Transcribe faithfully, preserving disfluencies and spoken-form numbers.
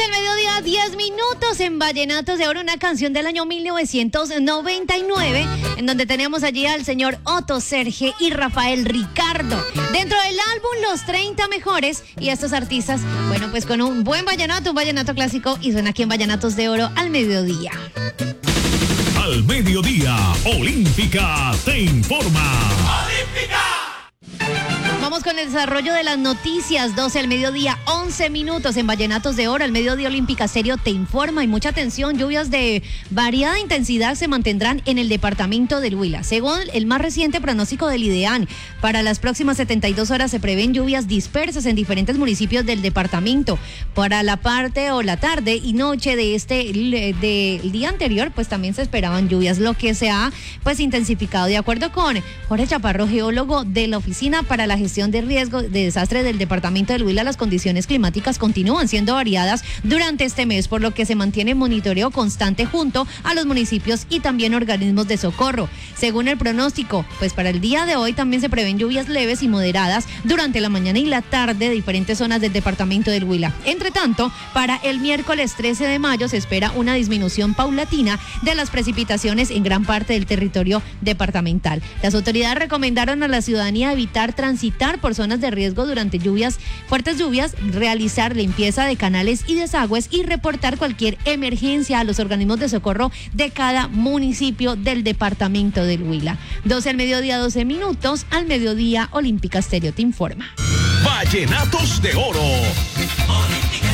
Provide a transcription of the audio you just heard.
del mediodía, diez minutos en Vallenatos de Oro, una canción del año mil novecientos noventa y nueve, en donde tenemos allí al señor Otto Serge y Rafael Ricardo. Dentro del álbum Los treinta Mejores, y estos artistas, bueno, pues con un buen vallenato, un vallenato clásico, y suena aquí en Vallenatos de Oro al mediodía. Al mediodía, Olímpica te informa. ¡Olímpica! Vamos con el desarrollo de las noticias. doce al mediodía, once minutos en Vallenatos de Oro. El mediodía Olímpica Serio te informa. Y mucha atención, lluvias de variada intensidad se mantendrán en el departamento del Huila. Según el más reciente pronóstico del IDEAN, para las próximas setenta y dos horas se prevén lluvias dispersas en diferentes municipios del departamento. Para la parte o la tarde y noche de este del día anterior, pues también se esperaban lluvias, lo que se ha pues intensificado. De acuerdo con Jorge Chaparro, geólogo de la Oficina para la Gestión de Riesgo de Desastre del departamento del Huila, las condiciones climáticas continúan siendo variadas durante este mes, por lo que se mantiene monitoreo constante junto a los municipios y también organismos de socorro. Según el pronóstico, pues para el día de hoy también se prevén lluvias leves y moderadas durante la mañana y la tarde de diferentes zonas del departamento del Huila. Entre tanto, para el miércoles trece de mayo se espera una disminución paulatina de las precipitaciones en gran parte del territorio departamental. Las autoridades recomendaron a la ciudadanía evitar transitar por zonas de riesgo durante lluvias, fuertes lluvias, realizar limpieza de canales y desagües y reportar cualquier emergencia a los organismos de socorro de cada municipio del departamento del Huila. doce al mediodía, doce minutos, al mediodía Olímpica Estéreo te informa. Vallenatos de Oro. Olímpica